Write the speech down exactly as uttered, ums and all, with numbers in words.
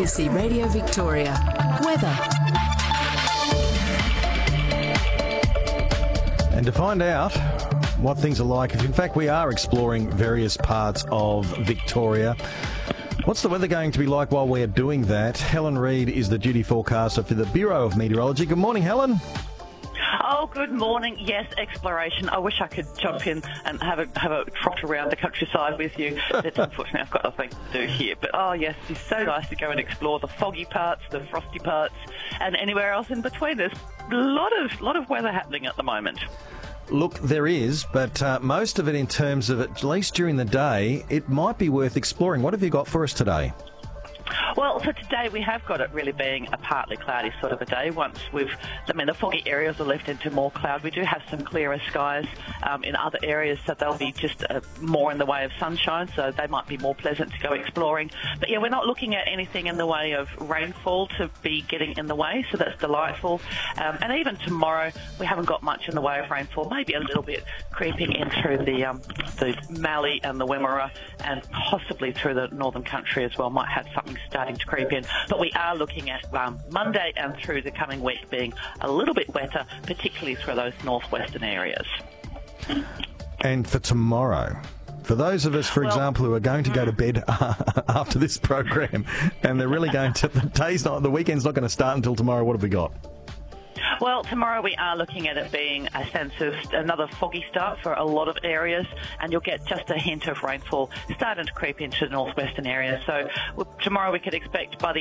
A B C Radio Victoria. Weather. And to find out what things are like, if in fact we are exploring various parts of Victoria, what's the weather going to be like while we're doing that? Helen Reid is the duty forecaster for the Bureau of Meteorology. Good morning, Helen. Oh, good morning. Yes, exploration. I wish I could jump in and have a have a trot around the countryside with you. But unfortunately, I've got nothing to do here. But oh, yes, it's so nice to go and explore the foggy parts, the frosty parts, and anywhere else in between. There's a lot of lot of weather happening at the moment. Look, there is, but uh, most of it in terms of, at least during the day, it might be worth exploring. What have you got for us today? Well, for today we have got it really being a partly cloudy sort of a day. Once we've, I mean, the foggy areas are left into more cloud. We do have some clearer skies um, in other areas, so they'll be just uh, more in the way of sunshine, so they might be more pleasant to go exploring. But yeah, we're not looking at anything in the way of rainfall to be getting in the way, so that's delightful. Um, and even tomorrow, we haven't got much in the way of rainfall, maybe a little bit creeping in through the, um, the Mallee and the Wimmera, and possibly through the Northern Country as well. Might have something starting to creep in, but we are looking at um, Monday and through the coming week being a little bit wetter, particularly through those northwestern areas. And for tomorrow, for those of us, for well, example, who are going to go to bed after this program, and they're really going to, the day's not, the weekend's not going to start until tomorrow, what have we got? Well, tomorrow we are looking at it being a sense of another foggy start for a lot of areas, and you'll get just a hint of rainfall starting to creep into the northwestern areas. So well, tomorrow we could expect by the